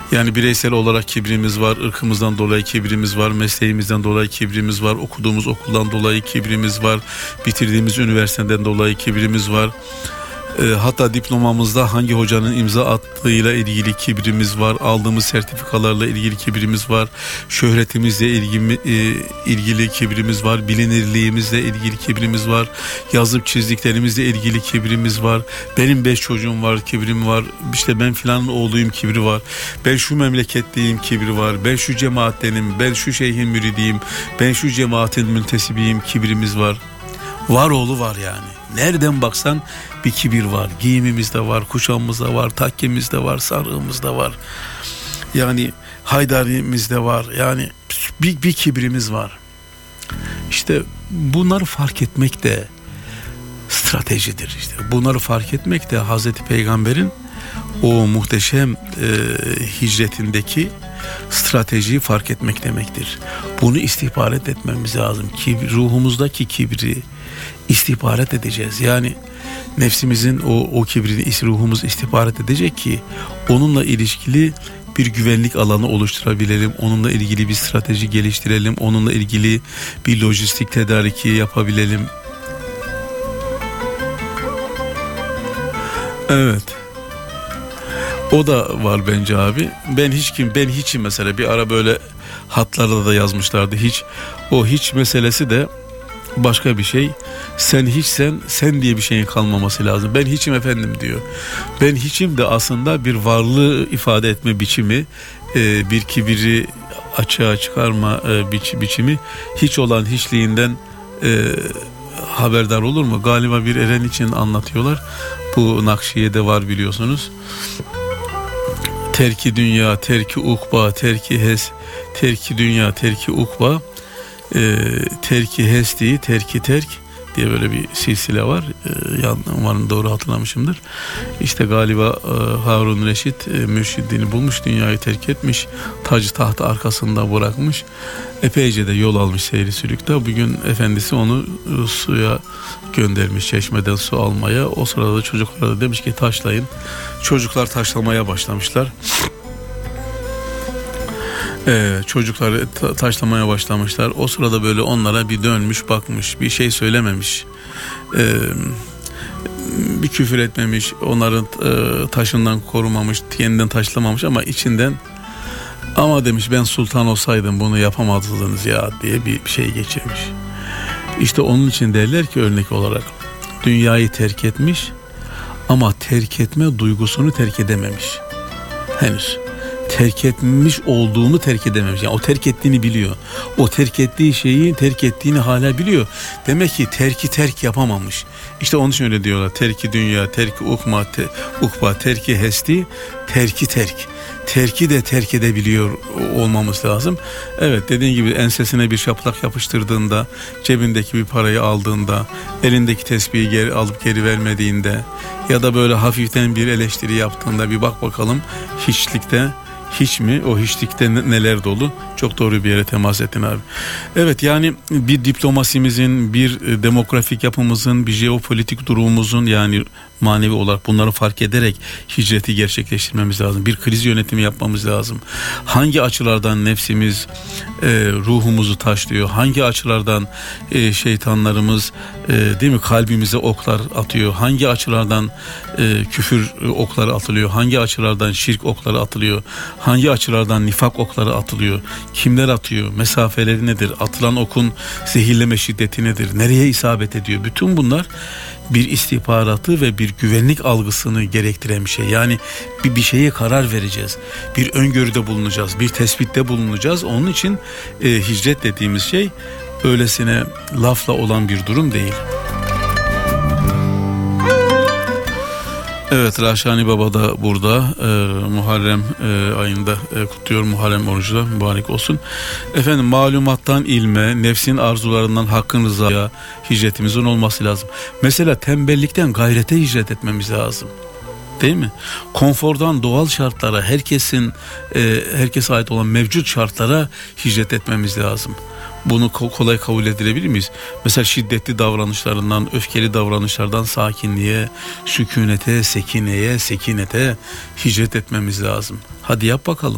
Yani bireysel olarak kibrimiz var, ırkımızdan dolayı kibrimiz var, mesleğimizden dolayı kibrimiz var, okuduğumuz okuldan dolayı kibrimiz var, bitirdiğimiz üniversiteden dolayı kibrimiz var. Hatta diplomamızda hangi hocanın imza attığıyla ilgili kibrimiz var, aldığımız sertifikalarla ilgili kibrimiz var, şöhretimizle ilgili kibrimiz var, bilinirliğimizle ilgili kibrimiz var, yazıp çizdiklerimizle ilgili kibrimiz var, benim 5 çocuğum var kibrim var, işte ben filanın oğluyum kibri var, ben şu memleketliyim kibri var, ben şu cemaattenim, ben şu şeyhin müridiyim, ben şu cemaatin müntesibiyim kibrimiz var. Var oğlu var yani. Nereden baksan bir kibir var. Giyimimizde var, kuşamımızda var, takkemizde var, sarığımızda var. Yani haydarimizde var. Yani bir kibrimiz var. İşte bunları fark etmek de stratejidir. İşte bunları fark etmek de Hazreti Peygamber'in o muhteşem hicretindeki stratejiyi fark etmek demektir. Bunu istihbarat etmemiz lazım. Ruhumuzdaki kibri istihbarat edeceğiz. Yani nefsimizin o kibrini ruhumuz istihbarat edecek ki onunla ilişkili bir güvenlik alanı oluşturabilelim. Onunla ilgili bir strateji geliştirelim. Onunla ilgili bir lojistik tedariki yapabilelim. Evet. O da var bence abi. Ben hiçim mesela, bir ara böyle hatlarda da yazmışlardı hiç meselesi de başka bir şey. Sen hiçsen sen diye bir şeyin kalmaması lazım. Ben hiçim efendim diyor. Ben hiçim de aslında bir varlığı ifade etme biçimi, bir kibiri açığa çıkarma biçimi. Hiç olan hiçliğinden haberdar olur mu? Galiba bir eren için anlatıyorlar. Bu Nakşiye'de var biliyorsunuz. Terki dünya, terki ukba, terki dünya, terki ukba, terki hesti, terki terk diye böyle bir silsile var. Umarım doğru hatırlamışımdır. İşte galiba Harun Reşit mürşidini bulmuş, dünyayı terk etmiş, tacı tahtı arkasında bırakmış. Epeyce de yol almış seyri sülükte. Bugün efendisi onu suya göndermiş, çeşmeden su almaya. O sırada çocuklara da demiş ki taşlayın. Çocuklar taşlamaya başlamışlar. Çocuklar taşlamaya başlamışlar. O sırada böyle onlara bir dönmüş, bakmış, bir şey söylememiş, bir küfür etmemiş, onların taşından korumamış, yeniden taşlamamış ama içinden ama demiş ben sultan olsaydım bunu yapamadınız ya diye bir şey geçirmiş. İşte onun için derler ki örnek olarak dünyayı terk etmiş ama terk etme duygusunu terk edememiş henüz. Terk etmiş olduğunu terk edememiş. Yani o terk ettiğini biliyor. O terk ettiği şeyi terk ettiğini hala biliyor. Demek ki terk yapamamış. İşte onun için öyle diyorlar. Terki dünya, terki ukba, terki hesti, terki terk. Terki de terk edebiliyor olmamız lazım. Evet, dediğin gibi ensesine bir şaplak yapıştırdığında, cebindeki bir parayı aldığında, elindeki tesbihi geri vermediğinde ya da böyle hafiften bir eleştiri yaptığında bir bak bakalım hiçlikte hiç mi? O hiçlikte neler dolu? Çok doğru bir yere temas ettin abi. Evet, yani bir diplomasimizin, bir demografik yapımızın, bir jeopolitik durumumuzun, yani manevi olarak bunları fark ederek hicreti gerçekleştirmemiz lazım. Bir kriz yönetimi yapmamız lazım. Hangi açılardan nefsimiz ruhumuzu taşlıyor? Hangi açılardan şeytanlarımız değil mi kalbimize oklar atıyor? Hangi açılardan küfür okları atılıyor? Hangi açılardan şirk okları atılıyor? Hangi açılardan nifak okları atılıyor? Kimler atıyor? Mesafeleri nedir? Atılan okun zehirleme şiddeti nedir? Nereye isabet ediyor? Bütün bunlar bir istihbaratı ve bir güvenlik algısını gerektiren bir şey. Yani bir şeye karar vereceğiz. Bir öngörüde bulunacağız. Bir tespitte bulunacağız. Onun için hicret dediğimiz şey öylesine lafla olan bir durum değil. Evet, Raşani Baba da burada. Muharrem ayında kutluyor. Muharrem orucu da mübarek olsun. Efendim, malumattan ilme, nefsin arzularından hakkın rızaya hicretimizin olması lazım. Mesela tembellikten gayrete hicret etmemiz lazım. Değil mi? Konfordan doğal şartlara, herkese ait olan mevcut şartlara hicret etmemiz lazım. Bunu kolay kabul edilebilir miyiz? Mesela şiddetli davranışlarından, öfkeli davranışlardan sakinliğe, sükunete, sekinete hicret etmemiz lazım. Hadi yap bakalım.